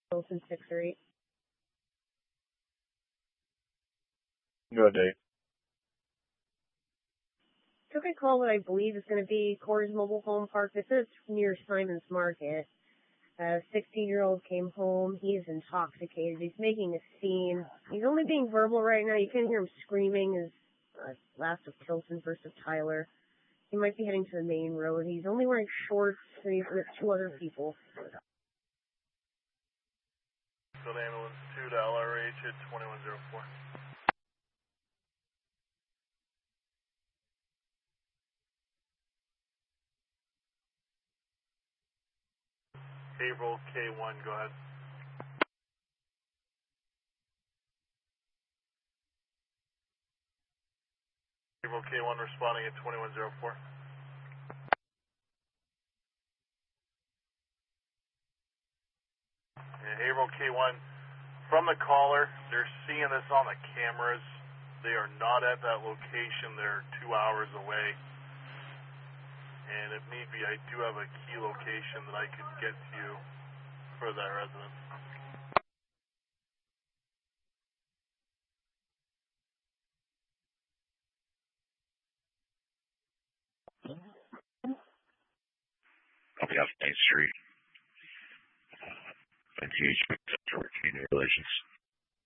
Wilson 6 or 8. Go ahead, Dave. Took a call what I believe is going to be Coors Mobile Home Park. This is near Simon's Market. A 16-year-old came home. He is intoxicated. He's making a scene. He's only being verbal right now. You can hear him screaming as last of Tilson versus Tyler. He might be heading to the main road. He's only wearing shorts, and he's with 2 other people. Field ambulance 2 to LRH at 2104. Haverhill K1, go ahead. Haverhill K1 responding at 2104. Haverhill K1, from the caller, they're seeing this on the cameras. They are not at that location. They're 2 hours away. And if need be, I do have a key location that I could get to you for that resident. Copy off Main Street. Engage with community relations.